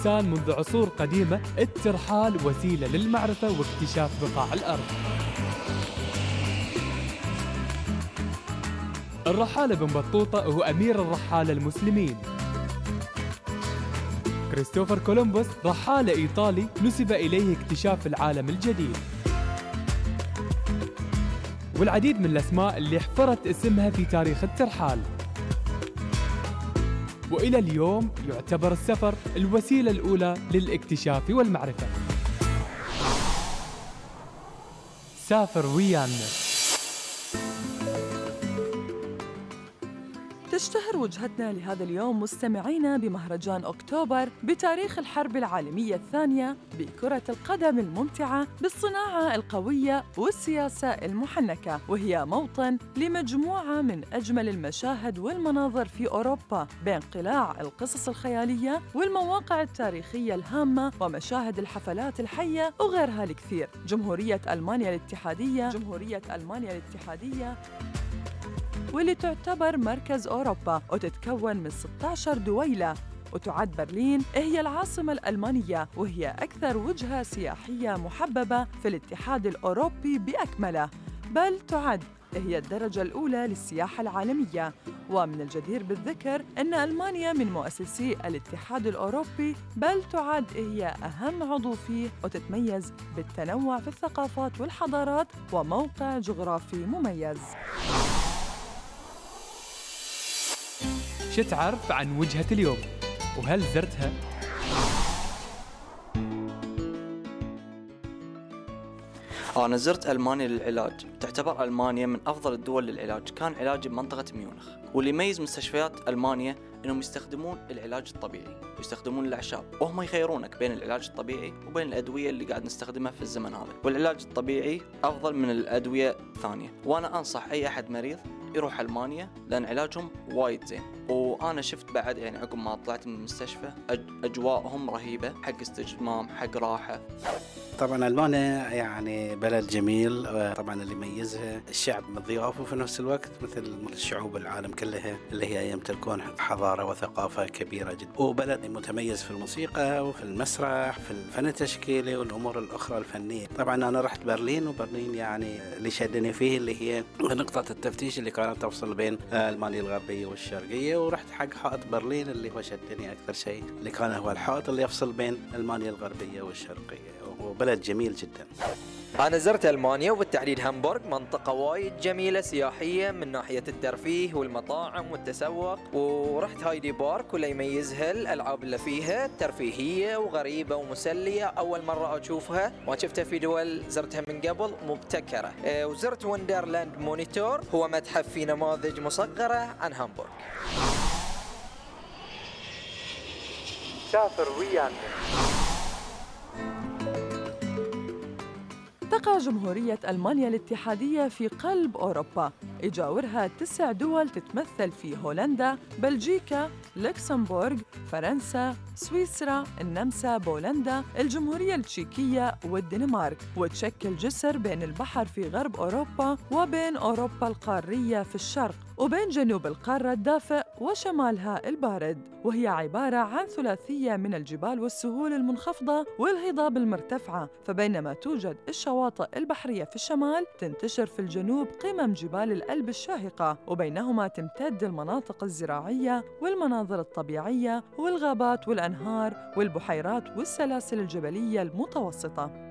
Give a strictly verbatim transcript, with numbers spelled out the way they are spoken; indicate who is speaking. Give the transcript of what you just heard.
Speaker 1: كان منذ عصور قديمة الترحال وسيلة للمعرفة واكتشاف بقاع الأرض. الرحالة ابن بطوطة هو أمير الرحالة المسلمين. كريستوفر كولومبوس رحال إيطالي نسب إليه اكتشاف العالم الجديد. والعديد من الأسماء اللي حفرت اسمها في تاريخ الترحال. وإلى اليوم يعتبر السفر الوسيلة الأولى للاكتشاف والمعرفة. سافر ويانا.
Speaker 2: تشتهر وجهتنا لهذا اليوم مستمعينا بمهرجان أكتوبر بتاريخ الحرب العالمية الثانية بكرة القدم الممتعة بالصناعة القوية والسياسة المحنكة، وهي موطن لمجموعة من أجمل المشاهد والمناظر في أوروبا بين قلاع القصص الخيالية والمواقع التاريخية الهامة ومشاهد الحفلات الحية وغيرها الكثير. جمهورية ألمانيا الاتحادية جمهورية ألمانيا الاتحادية واللي تعتبر مركز أوروبا وتتكون من ستة عشر دويلة، وتعد برلين هي العاصمة الألمانية، وهي أكثر وجهة سياحية محببة في الاتحاد الأوروبي بأكمله، بل تعد هي الدرجة الأولى للسياحة العالمية. ومن الجدير بالذكر أن ألمانيا من مؤسسي الاتحاد الأوروبي، بل تعد هي أهم عضو فيه، وتتميز بالتنوع في الثقافات والحضارات وموقع جغرافي مميز.
Speaker 1: شو تعرف عن وجهة اليوم؟ وهل زرتها؟
Speaker 3: أنا زرت ألمانيا للعلاج. تعتبر ألمانيا من أفضل الدول للعلاج. كان علاجي بمنطقة ميونخ. واللي يميز مستشفيات ألمانيا إنهم يستخدمون العلاج الطبيعي ويستخدمون الأعشاب، وهم يخيرونك بين العلاج الطبيعي وبين الأدوية اللي قاعد نستخدمها في الزمن هذا. والعلاج الطبيعي أفضل من الأدوية الثانية. وأنا أنصح أي أحد مريض يروح ألمانيا لأن علاجهم وايد زين. وأنا شفت بعد يعني عقب ما طلعت من المستشفى أج- أجواءهم رهيبة، حق استجمام، حق راحة.
Speaker 4: طبعا ألمانيا يعني بلد جميل. طبعا اللي يميزها الشعب مضياف، وفي نفس الوقت مثل الشعوب العالم كلها اللي هي يمتلكون حضارة وثقافة كبيرة جدا. وبلد متميز في الموسيقى وفي المسرح، في الفن التشكيلي والأمور الأخرى الفنية. طبعا أنا رحت برلين، وبرلين يعني اللي شدني فيه اللي هي نقطة التفتيش اللي كانت تفصل بين ألمانيا الغربية والشرقية. ورحت حق حائط برلين اللي هو شدني أكثر شيء، اللي كان هو الحائط اللي يفصل بين ألمانيا الغربية والشرقية. وبلد جميل جدا.
Speaker 5: أنا زرت ألمانيا وبالتحديد هامبورغ، منطقة وايد جميلة سياحية من ناحية الترفيه والمطاعم والتسوق. ورحت هايدي بارك، واللي يميزها الألعاب اللي فيها ترفيهية وغريبة ومسلية، أول مرة أشوفها، ما شفتها في دول زرتها من قبل، مبتكرة. أه وزرت وندرلاند مونيتور، هو متحف في نماذج مصغرة عن هامبورغ.
Speaker 1: سافر ويانا.
Speaker 2: تقع جمهورية ألمانيا الاتحادية في قلب أوروبا، يجاورها تسع دول تتمثل في هولندا، بلجيكا، لوكسمبورغ، فرنسا، سويسرا، النمسا، بولندا، الجمهورية التشيكية والدنمارك، وتشكل جسر بين البحر في غرب أوروبا وبين أوروبا القارية في الشرق، وبين جنوب القارة الدافئ وشمالها البارد. وهي عبارة عن ثلاثية من الجبال والسهول المنخفضة والهضاب المرتفعة. فبينما توجد الشواطئ البحرية في الشمال، تنتشر في الجنوب قمم جبال الألب الشاهقة، وبينهما تمتد المناطق الزراعية والمناظر الطبيعية والغابات والأنهار والبحيرات والسلاسل الجبلية المتوسطة.